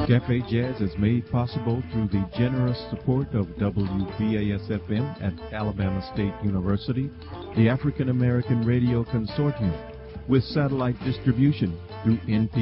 Cafe Jazz is made possible through the generous support of WBAS-FM at Alabama State University, the African American Radio Consortium, with satellite distribution through NP